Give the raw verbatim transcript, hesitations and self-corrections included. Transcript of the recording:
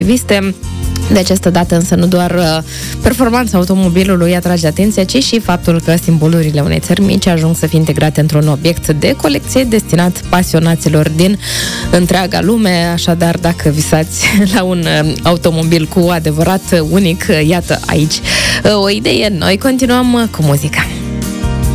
activiste. De această dată însă nu doar performanța automobilului atrage atenția, ci și faptul că simbolurile unei țări mici ajung să fie integrate într-un obiect de colecție destinat pasionaților din întreaga lume. Așadar, dacă visați la un automobil cu adevărat unic, iată aici o idee. Noi continuăm cu muzica.